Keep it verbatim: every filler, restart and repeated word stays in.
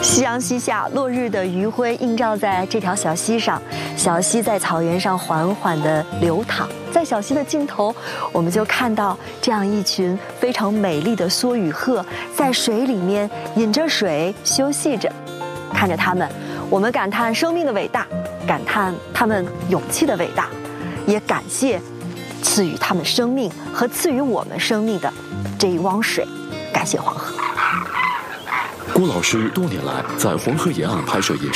夕阳西下，落日的余晖映照在这条小溪上，小溪在草原上缓缓地流淌。在小溪的尽头，我们就看到这样一群非常美丽的梭羽鹤，在水里面饮着水休息着。看着它们，我们感叹生命的伟大，感叹它们勇气的伟大，也感谢赐予它们生命和赐予我们生命的这一汪水。感谢黄河。 郭老师多年来在黄河沿岸拍摄野